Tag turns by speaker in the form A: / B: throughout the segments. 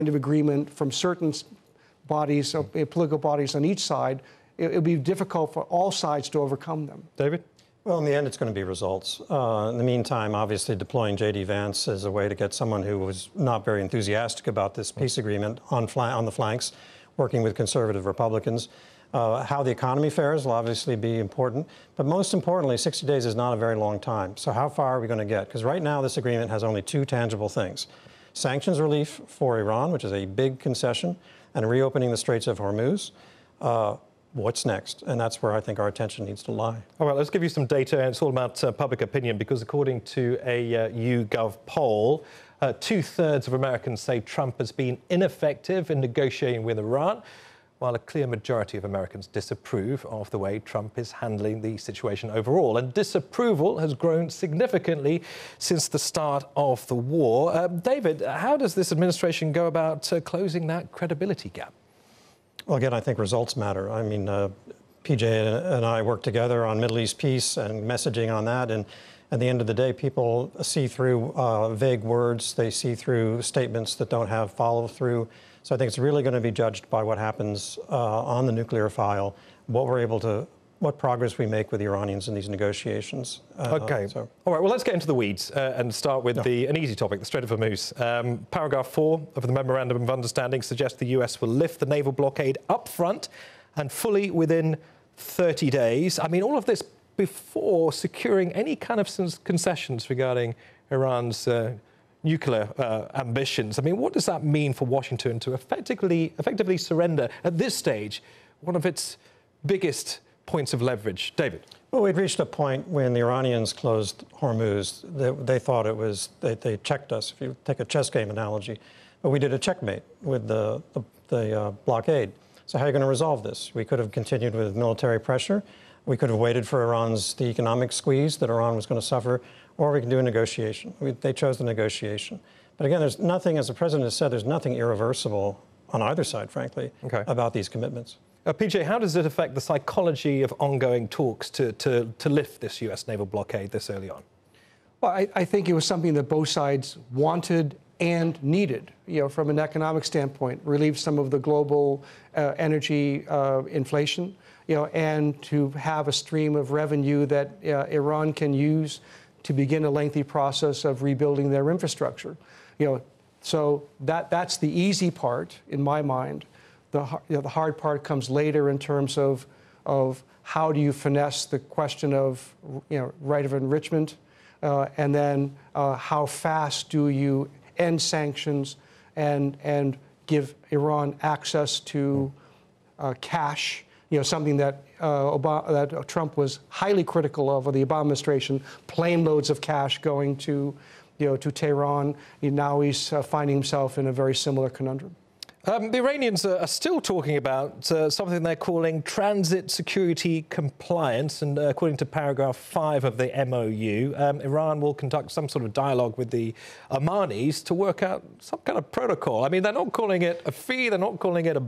A: of agreement from certain bodies, political bodies on each side, it would be difficult for all sides to overcome them.
B: David?
C: Well, in the end, it's going to be results. In the meantime, obviously, deploying J.D. Vance as a way to get someone who was not very enthusiastic about this peace agreement on the flanks, working with conservative Republicans. How the economy fares will obviously be important. But most importantly, 60 days is not a very long time. So how far are we going to get? Because right now, this agreement has only two tangible things. Sanctions relief for Iran, which is a big concession, and reopening the Straits of Hormuz. What's next? And that's where I think our attention needs to lie.
B: All right, let's give you some data. And it's all about public opinion, because according to a YouGov poll, 2/3 of Americans say Trump has been ineffective in negotiating with Iran, while a clear majority of Americans disapprove of the way Trump is handling the situation overall. And disapproval has grown significantly since the start of the war. David, how does this administration go about closing that credibility gap?
C: Well, again, I think results matter. I mean, PJ and I work together on Middle East peace and messaging on that. And at the end of the day, people see through vague words. They see through statements that don't have follow-through. So I think it's really going to be judged by what happens on the nuclear file, what progress we make with the Iranians in these negotiations.
B: OK. All right, well, let's get into the weeds and start with an easy topic, the Strait of Hormuz. Paragraph 4 of the Memorandum of Understanding suggests the US will lift the naval blockade up front and fully within 30 days. I mean, all of this before securing any kind of concessions regarding Iran's nuclear ambitions. I mean, what does that mean for Washington to effectively surrender at this stage one of its biggest points of leverage? David?
C: Well, we'd reached a point when the Iranians closed Hormuz. They thought it was, they checked us, if you take a chess game analogy. But we did a checkmate with the blockade. So how are you going to resolve this? We could have continued with military pressure. We could have waited for the economic squeeze that Iran was going to suffer, or we can do a negotiation. They chose the negotiation. But again, there's nothing, as the president has said, there's nothing irreversible on either side, frankly, about these commitments.
B: PJ, how does it affect the psychology of ongoing talks to lift this US naval blockade this early on?
A: Well, I think it was something that both sides wanted and needed, from an economic standpoint, relieve some of the global energy inflation, and to have a stream of revenue that Iran can use to begin a lengthy process of rebuilding their infrastructure. So that's the easy part in my mind. The hard part comes later in terms of how do you finesse the question of right of enrichment, and then how fast do you end sanctions and give Iran access to cash, something that that Trump was highly critical of, or the Obama administration, plane loads of cash going to Tehran. Now he's finding himself in a very similar conundrum.
B: The Iranians are still talking about something they're calling transit security compliance. And according to paragraph 5 of the MOU, Iran will conduct some sort of dialogue with the Omanis to work out some kind of protocol. I mean, they're not calling it a fee. They're not calling it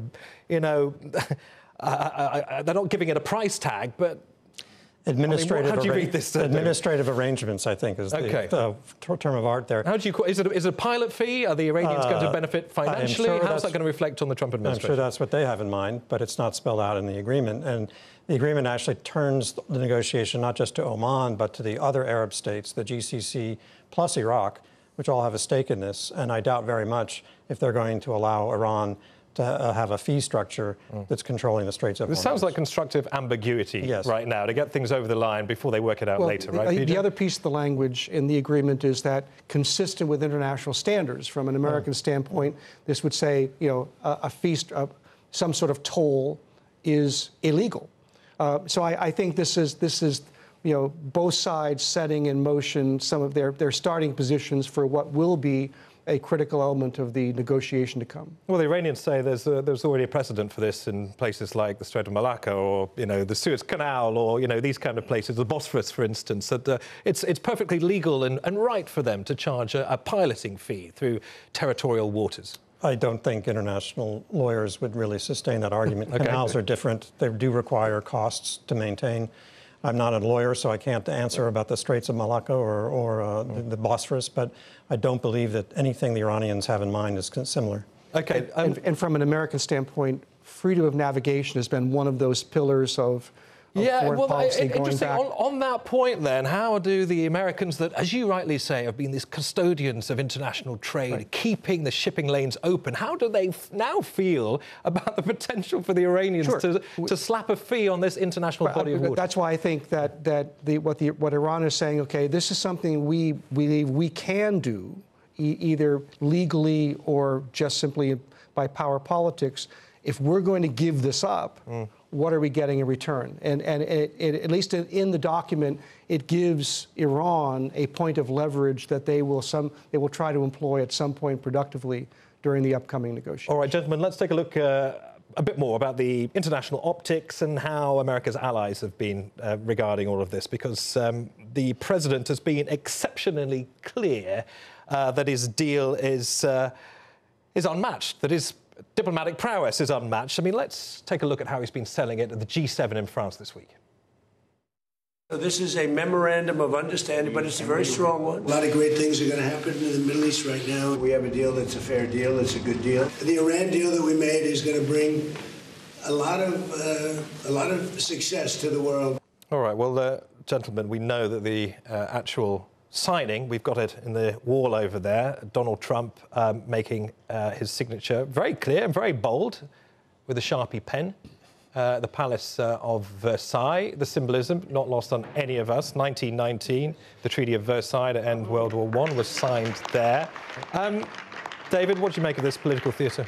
B: they're not giving it a price tag, but
C: administrative,
B: how do you read this?
C: Administrative arrangements, I think, is the term of art there.
B: How do you call, is it a pilot fee? Are the Iranians going to benefit financially? How's that going to reflect on the Trump administration?
C: I'm sure that's what they have in mind, but it's not spelled out in the agreement. And the agreement actually turns the negotiation not just to Oman, but to the other Arab states, the GCC plus Iraq, which all have a stake in this. And I doubt very much if they're going to allow Iran to have a fee structure that's controlling the Straits of Hormuz.
B: This sounds like constructive ambiguity right now to get things over the line before they work it out later, right?
A: The other piece of the language in the agreement is that consistent with international standards, from an American standpoint, this would say, a fee, some sort of toll is illegal. So I think this is both sides setting in motion some of their starting positions for what will be a critical element of the negotiation to come.
B: Well, the Iranians say there's already a precedent for this in places like the Strait of Malacca, or the Suez Canal, or these kind of places, the Bosphorus, for instance. That it's perfectly legal and right for them to charge a piloting fee through territorial waters.
C: I don't think international lawyers would really sustain that argument. Canals are different. They do require costs to maintain. I'm not a lawyer, so I can't answer about the Straits of Malacca or the Bosphorus, but I don't believe that anything the Iranians have in mind is similar.
B: Okay.
A: And from an American standpoint, freedom of navigation has been one of those pillars of foreign policy going
B: interesting.
A: back.
B: On that point, then, how do the Americans that, as you rightly say, have been these custodians of international trade, keeping the shipping lanes open, how do they now feel about the potential for the Iranians to slap a fee on this international body of water?
A: That's why I think that what Iran is saying, okay, this is something we believe we can do, either legally or just simply by power politics. If we're going to give this up, what are we getting in return? And at least in the document, it gives Iran a point of leverage that they will try to employ at some point productively during the upcoming negotiations.
B: All right, gentlemen, let's take a look a bit more about the international optics and how America's allies have been regarding all of this, because the president has been exceptionally clear that his deal is unmatched, that his diplomatic prowess is unmatched. I mean, let's take a look at how he's been selling it at the G7 in France this week.
D: So this is a memorandum of understanding, but it's a very strong one.
E: A lot of great things are going to happen in the Middle East right now. We have a deal that's a fair deal. It's a good deal. The Iran deal that we made is going to bring a lot of success to the world.
B: All right. Well, gentlemen, we know that the actual signing, we've got it in the wall over there, Donald Trump making his signature very clear and very bold with a Sharpie pen. The Palace of Versailles, the symbolism not lost on any of us. 1919, the Treaty of Versailles to end World War I was signed there. David, what do you make of this political theatre?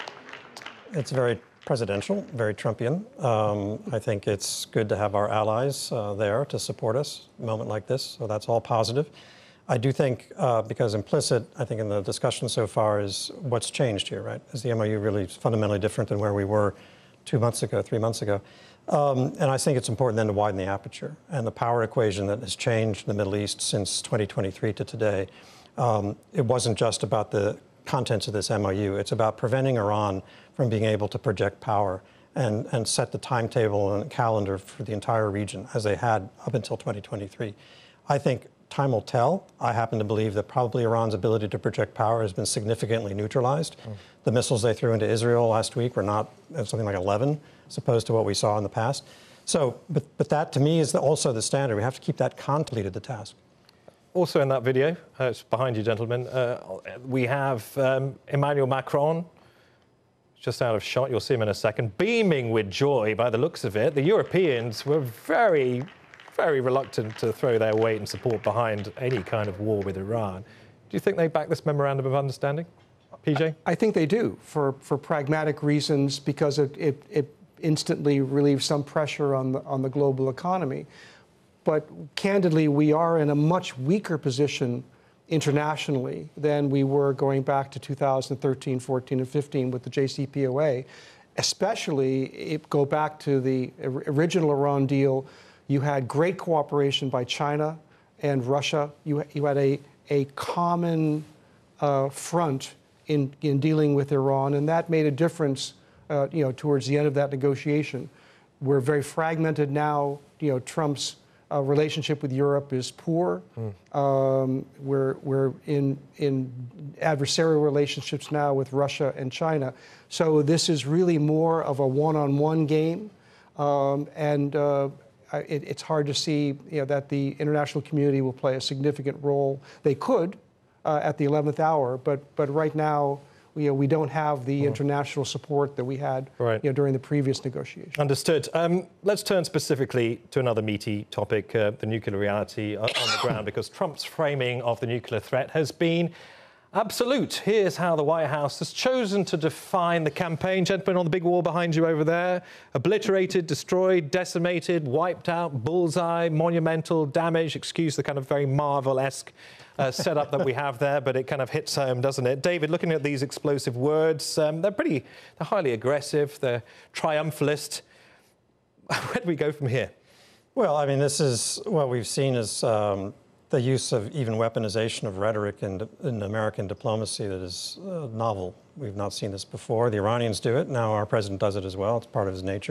C: It's very presidential, very Trumpian. I think it's good to have our allies there to support us in a moment like this, so that's all positive. I do think, because implicit, I think, in the discussion so far is what's changed here, right? Is the MOU really fundamentally different than where we were 2 months ago, 3 months ago? And I think it's important then to widen the aperture. And the power equation that has changed in the Middle East since 2023 to today, it wasn't just about the contents of this MOU. It's about preventing Iran from being able to project power and set the timetable and calendar for the entire region as they had up until 2023. I think time will tell. I happen to believe that probably Iran's ability to project power has been significantly neutralized. The missiles they threw into Israel last week were not something like 11, as opposed to what we saw in the past. So, but that to me is also the standard. We have to keep that completed the task.
B: Also in that video, it's behind you, gentlemen, we have Emmanuel Macron, just out of shot, you'll see him in a second, beaming with joy by the looks of it. The Europeans were very, very reluctant to throw their weight and support behind any kind of war with Iran. Do you think they back this memorandum of understanding, PJ?
A: I think they do, for pragmatic reasons, because it instantly relieves some pressure on the global economy. But candidly, we are in a much weaker position internationally than we were going back to 2013, 14, and 15 with the JCPOA. Especially, go back to the original Iran deal, you had great cooperation by China and Russia. You had a common front in dealing with Iran, and that made a difference towards the end of that negotiation. We're very fragmented now. Trump's relationship with Europe is poor. We're in adversarial relationships now with Russia and China. So this is really more of a one-on-one game, it's hard to see that the international community will play a significant role. They could at the 11th hour, but right now we don't have the international support that we had during the previous negotiations.
B: Understood. Let's turn specifically to another meaty topic, the nuclear reality on the ground, because Trump's framing of the nuclear threat has been absolute. Here's how the White House has chosen to define the campaign. Gentlemen, on the big wall behind you over there: obliterated, destroyed, decimated, wiped out, bullseye, monumental, damage. Excuse the kind of very Marvel-esque setup that we have there, but it kind of hits home, doesn't it? David, looking at these explosive words, they're highly aggressive, they're triumphalist. Where do we go from here?
C: Well, I mean, this is what we've seen is the use of even weaponization of rhetoric in American diplomacy that is novel. We've not seen this before. The Iranians do it. Now our president does it as well. It's part of his nature.